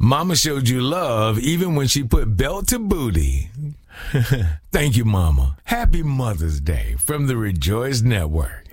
Mama showed you love even when she put belt to booty. Thank you, Mama. Happy Mother's Day from the Rejoice Network.